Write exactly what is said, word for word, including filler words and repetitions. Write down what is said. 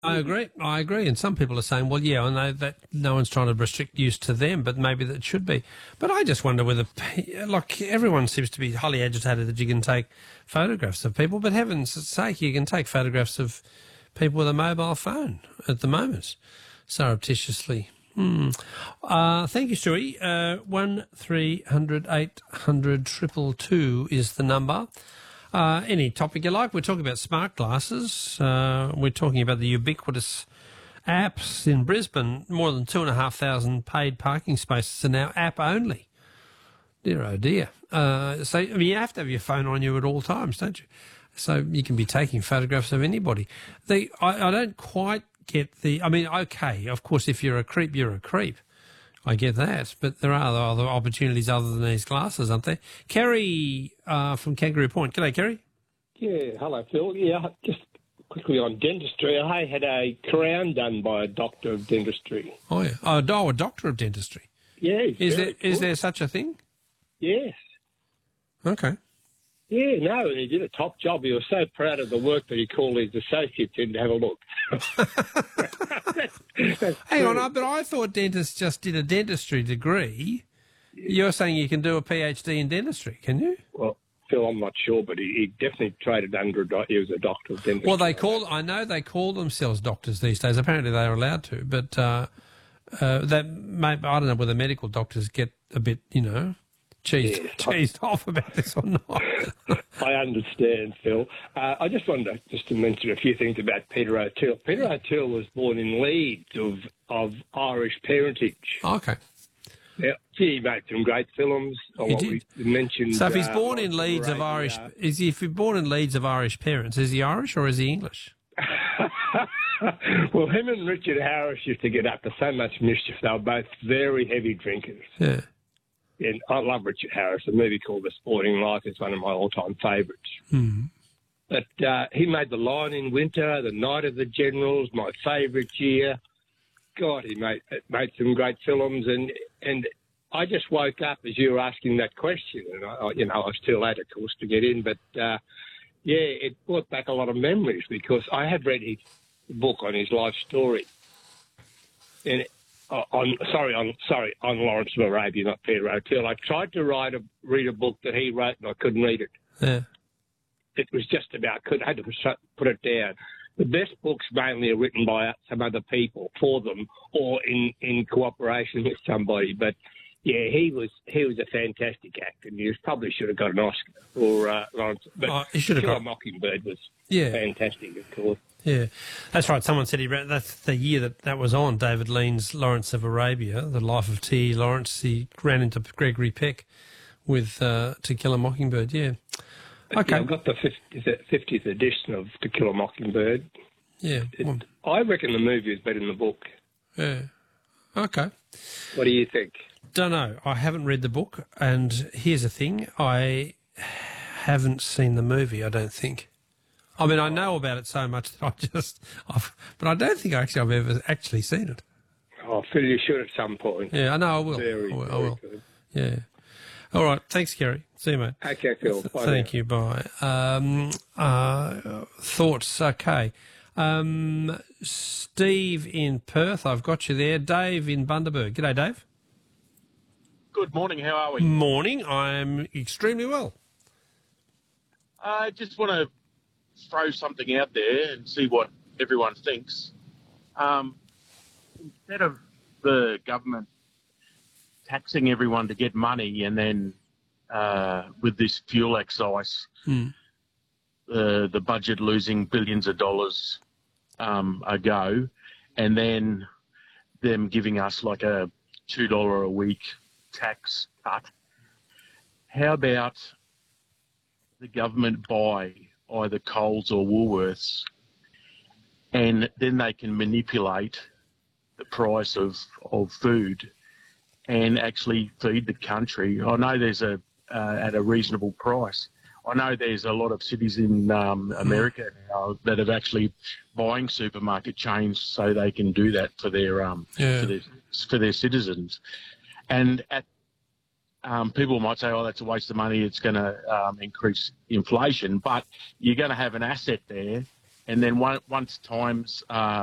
I agree. I agree. And some people are saying, well, yeah, I know that no one's trying to restrict use to them, but maybe that should be. But I just wonder whether, like, everyone seems to be highly agitated that you can take photographs of people, but heaven's sake, you can take photographs of people with a mobile phone at the moment, surreptitiously. Hmm. Uh, thank you, Stewie. Uh, one three hundred eight hundred triple two is the number. Uh, any topic you like. We're talking about smart glasses. Uh, we're talking about the ubiquitous apps in Brisbane. More than two and a half thousand paid parking spaces are now app only. Dear, oh dear. Uh, so I mean, you have to have your phone on you at all times, don't you? So you can be taking photographs of anybody. The I, I don't quite get the... I mean, okay, of course, if you're a creep, you're a creep. I get that, but there are other opportunities other than these glasses, aren't there? Kerry uh, from Kangaroo Point. G'day, Kerry. Yeah, hello, Phil. Yeah, just quickly on dentistry. I had a crown done by a doctor of dentistry. Oh, yeah. Oh, oh a doctor of dentistry. Yeah. Is there, cool. is there such a thing? Yes. Okay. Yeah, no, and he did a top job. He was so proud of the work that he called his associates in to have a look. Hang on, but I thought dentists just did a dentistry degree. You're saying you can do a PhD in dentistry, can you? Well, Phil, I'm not sure, but he, he definitely traded under a doc- he was a doctor of dentistry. Well, they call, I know they call themselves doctors these days. Apparently they're allowed to, but uh, uh, that may, I don't know whether medical doctors get a bit, you know, cheesed, yes, cheesed I, off about this or not. I understand, Phil. Uh, I just wanted to, just to mention a few things about Peter O'Toole. Peter O'Toole was born in Leeds of, of Irish parentage. Okay. Yeah, he made some great films. He did. We mentioned. So if he's uh, born in Leeds of Irish, is he? If he's born in Leeds of Irish parents, is he Irish or is he English? Well, him and Richard Harris used to get up to so much mischief. They were both very heavy drinkers. Yeah. And I love Richard Harris. A movie called The Sporting Life is one of my all-time favourites. Mm. But uh, he made The Lion in Winter, The Night of the Generals, my favourite year. God, he made made some great films, and and I just woke up as you were asking that question, and I, you know, I was too late, of course, to get in, but uh, yeah, it brought back a lot of memories because I had read his book on his life story, and uh, on sorry, on sorry, on Lawrence of Arabia, not Peter O'Toole. I tried to write a read a book that he wrote, and I couldn't read it. Yeah. It was just about could I had to put it down. The best books mainly are written by some other people for them or in, in cooperation with somebody. But, yeah, he was he was a fantastic actor, and he probably should have got an Oscar for uh, Lawrence. But oh, he should have Killer got Mockingbird was yeah. fantastic, of course. Yeah, that's right. Someone said he ran, that's the year that that was on, David Lean's Lawrence of Arabia, The Life of T. Lawrence. He ran into Gregory Peck with uh, To Kill a Mockingbird, yeah. Okay. Yeah, I've got the fiftieth edition of To Kill a Mockingbird. Yeah. It, well, I reckon the movie is better than the book. Yeah. Okay. What do you think? Don't know. I haven't read the book, and here's the thing. I haven't seen the movie, I don't think. I mean, I know about it so much that I just... I've, but I don't think actually I've ever actually seen it. Oh, Phil, you should at some point. Yeah, I know I will. Very, I will. very I will. good. Yeah. All right. Thanks, Kerry. See you, mate. Okay, Phil. Th- Bye thank now. you. Bye. Um, uh, thoughts? Okay. Um, Steve in Perth, I've got you there. Dave in Bundaberg. G'day, Dave. Good morning. How are we? Morning. I'm extremely well. I just want to throw something out there and see what everyone thinks. Um, instead of the government taxing everyone to get money and then uh, with this fuel excise, Hmm. uh, the budget losing billions of dollars um, a go, and then them giving us like a two dollars a week tax cut, how about the government buy either Coles or Woolworths, and then they can manipulate the price of, of food and actually feed the country. I know there's a uh, at a reasonable price. I know there's a lot of cities in um, America now that have actually buying supermarket chains so they can do that for their um Yeah. for their for their citizens. And at um, people might say, "Oh, that's a waste of money. It's going to um, increase inflation," but you're going to have an asset there, and then one, once times uh,